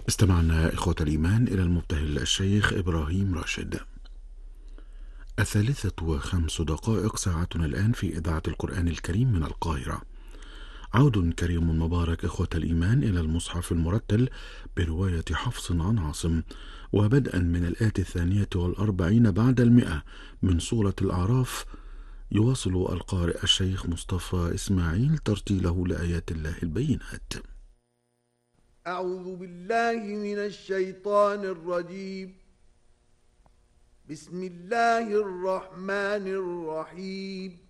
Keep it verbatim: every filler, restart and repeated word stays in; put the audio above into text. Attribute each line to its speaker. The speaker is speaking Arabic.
Speaker 1: استمعنا إخوة الإيمان إلى المبتهل الشيخ إبراهيم راشد. الثالثة وخمس دقائق ساعتنا الآن في إذاعة القرآن الكريم من القاهرة. عود كريم مبارك إخوة الإيمان إلى المصحف المرتل برواية حفص عن عاصم، وبدءا من الآية الثانية والأربعين بعد المئة من سورة الأعراف، يواصل القارئ الشيخ مصطفى إسماعيل ترتيله لآيات الله البينات.
Speaker 2: أعوذ بالله من الشيطان الرجيم. بسم الله الرحمن الرحيم.